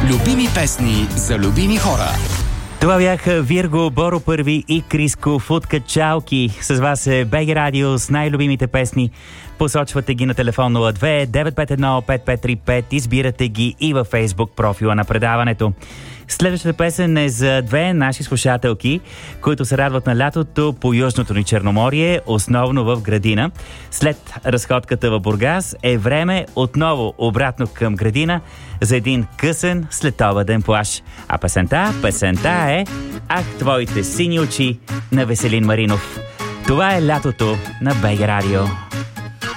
Любими песни за любими хора. Това бяха Вирго, Боро Първи и Криско Футка Чалки. С вас е БГ Радио с най-любимите песни. Посочвате ги на телефон 02-951-5535. Избирате ги и във Фейсбук профила на предаването. Следващата песен е за две наши слушателки, които се радват на лятото по Южното ни Черноморие, основно в градина. След разходката в Бургас е време отново обратно към градина за един късен следобеден плаж. А песента е "Ах, твоите сини очи" на Веселин Маринов. Това е лятото на БГ Радио.